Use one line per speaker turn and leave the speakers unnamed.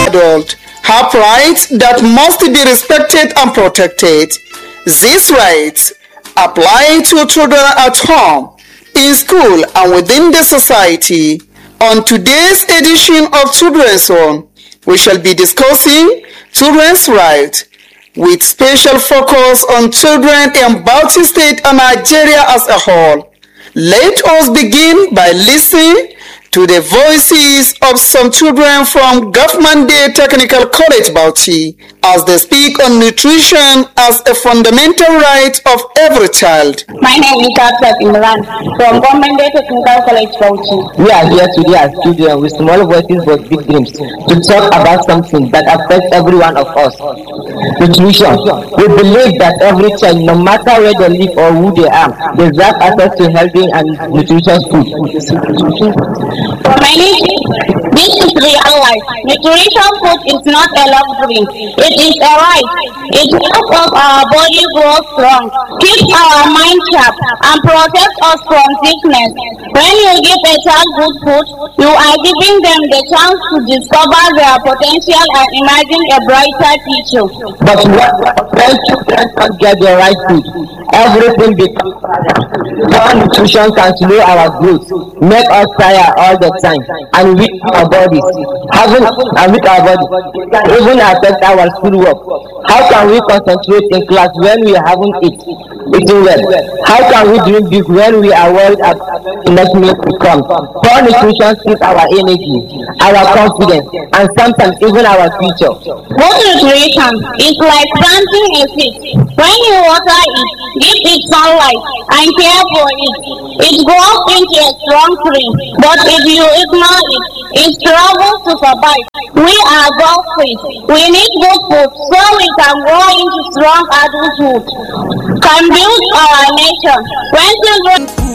adults have rights that must be respected and protected. These rights apply to children at home, in school, and within the society. On today's edition of Children's Zone, we shall be discussing children's rights, with special focus on children in Bauchi State and Nigeria as a whole. Let us begin by listening to the voices of some children from Government Day Technical College Bauchi as they speak on nutrition as a fundamental right of every child.
My name is Hafsat Imran from Government Day Technical College Bauchi.
We are here today as children with small voices but big dreams to talk about something that affects every one of us. Nutrition. We believe that every child, no matter where they live or who they are, deserve access to healthy and nutritious food.
For many, this is real life. Nutrition food is not a luxury. It is a right. It helps us our body grow strong, keeps our mind sharp, and protects us from sickness. When you give a child good food, you are giving them the chance to discover their potential and imagine a brighter future.
But when children can't get the right food, everything becomes poor nutrition can slow our growth, make us tired all the time, and weak our bodies. Even affect our schoolwork. How can we concentrate in class when we haven't eaten well? How can we dream big when we are worried about the next meal to come? Poor nutrition steals our energy, our confidence, and sometimes even our future.
Good nutrition is like planting a seed. When you water it, give it sunlight, and care for it, it grows into a strong tree. But if you ignore it, it struggles to survive. We are God's seed. We need good food so we can grow into strong adulthood, can build our nation. When children